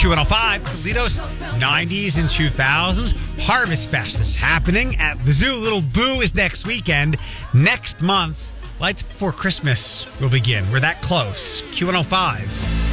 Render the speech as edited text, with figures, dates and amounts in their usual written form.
Q105, Toledo's 90s and 2000s Harvest Fest is happening at the zoo. Little Boo is next weekend. Next month, Lights Before Christmas will begin. We're that close. Q105.